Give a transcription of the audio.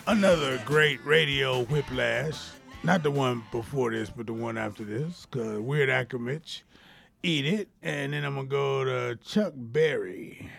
Another great radio whiplash. Not the one before this, but the one after this. Cause Weird Al Mitch, Eat It, and then I'm gonna go to Chuck Berry.